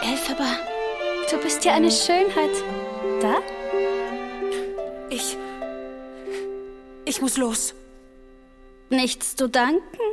Elphaba, du bist ja eine Schönheit. Da? Ich muss los. Nichts zu danken.